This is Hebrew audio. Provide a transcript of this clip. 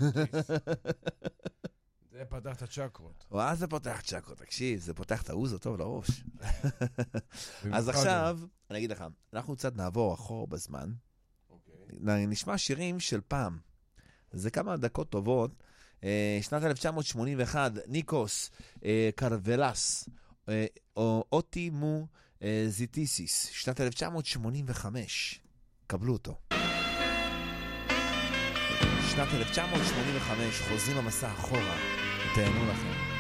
זה פתח את הצ'קרות. ואז זה פותח צ'קרות, תקשיב, זה פותח את האוזו טוב לראש. אז עכשיו, אני אגיד לך, אנחנו קצת נעבור אחורה בזמן, נשמע שירים של פעם, זה כמה דקות טובות, שנת 1981, ניקוס קרבלס, אוטי מו זיטיסיס, שנת 1985, קבלו אותו. שנת 1985, חוזרים המסע אחורה, תהנו לכם.